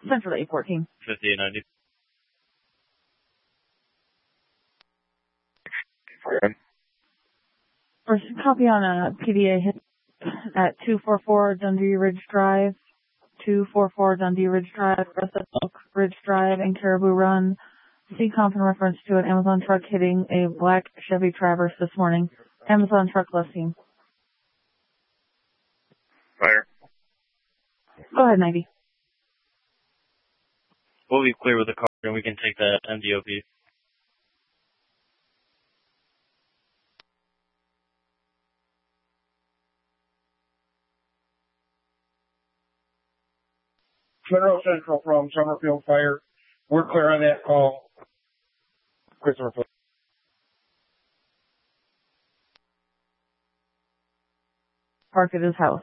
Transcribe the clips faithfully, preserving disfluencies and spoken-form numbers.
Central to eight fourteen. fifty-eight ninety. First copy on a P D A hit at two forty-four Dundee Ridge Drive, two forty-four Dundee Ridge Drive, Rest of Oak Ridge Drive, and Caribou Run. C comp in reference to an Amazon truck hitting a black Chevy Traverse this morning. Amazon truck left scene. Fire. Go ahead, ninety. We'll be clear with the car and we can take that M D O P. Federal Central from Summerfield Fire. We're clear on that call. Christopher. Park at his house.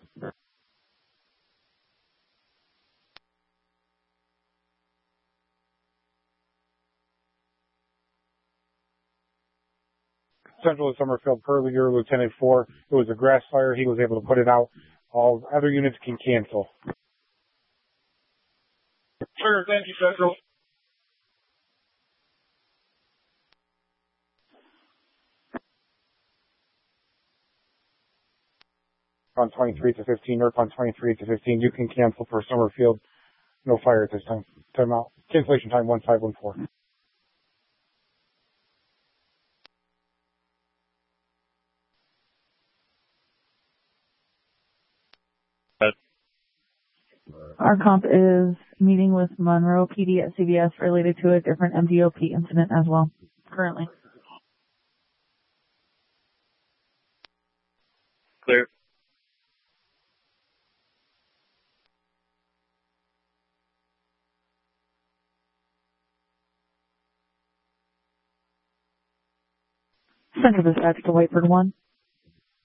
Central of Summerfield, Curlier, Lieutenant four. It was a grass fire. He was able to put it out. All other units can cancel. Sure, thank you, Central. On twenty-three to fifteen, North on twenty-three to fifteen, you can cancel for Summerfield. No fire at this time. Time out. Cancellation time one five one four. Our comp is meeting with Monroe P D at C B S related to a different M D O P incident as well, currently. Clear. Central dispatch to Whiteford one.